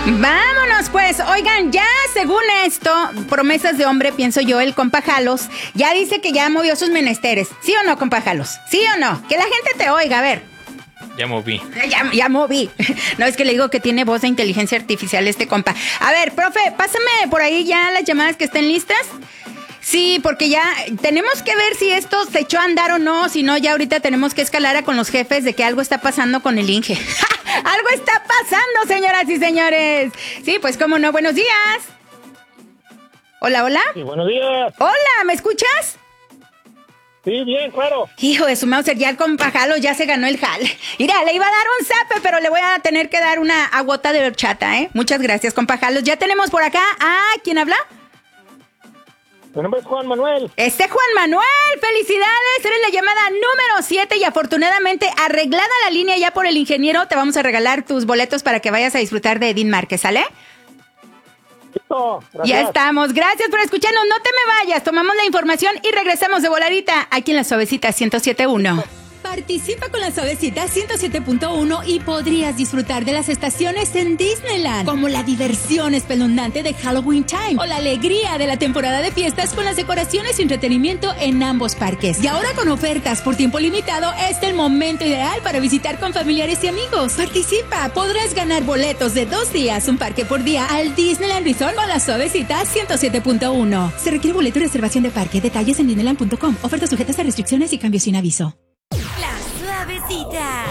Vámonos pues, oigan, ya según esto, promesas de hombre, pienso yo, el compa Jalos, ya dice que ya movió sus menesteres. ¿Sí o no, compa Jalos? ¿Sí o no? Que la gente te oiga, a ver. Ya moví. Ya moví. No, es que le digo que tiene voz de inteligencia artificial este compa. A ver, profe, pásame por ahí ya las llamadas que estén listas. Sí, porque ya tenemos que ver si esto se echó a andar o no, si no ya ahorita tenemos que escalar con los jefes de que algo está pasando con el Inge. Algo está pasando, señoras y señores. Sí, pues cómo no, buenos días. Hola, hola. Sí, buenos días. Hola, ¿me escuchas? Sí, bien, claro. Hijo de su Mauser, ya el compa Jalo ya se ganó el jale. Mira, le iba a dar un zape, pero le voy a tener que dar una agüota de horchata, ¿eh? Muchas gracias, compa Jalo. Ya tenemos por acá ¿quién habla? Mi nombre es Juan Manuel. Juan Manuel, felicidades, eres la llamada número 7 y afortunadamente arreglada la línea ya por el ingeniero, te vamos a regalar tus boletos para que vayas a disfrutar de Edín Márquez, ¿sale? Listo, gracias. Ya estamos, gracias por escucharnos, no te me vayas, tomamos la información y regresamos de voladita aquí en la Suavecita 107.1. Participa con la Suavecita 107.1 y podrías disfrutar de las estaciones en Disneyland, como la diversión espeluznante de Halloween Time o la alegría de la temporada de fiestas con las decoraciones y entretenimiento en ambos parques. Y ahora con ofertas por tiempo limitado, es el momento ideal para visitar con familiares y amigos. Participa, podrás ganar boletos de 2 días, un parque por día al Disneyland Resort con la Suavecita 107.1. Se requiere boleto y reservación de parque. Detalles en disneyland.com. Ofertas sujetas a restricciones y cambios sin aviso. La Suavecita.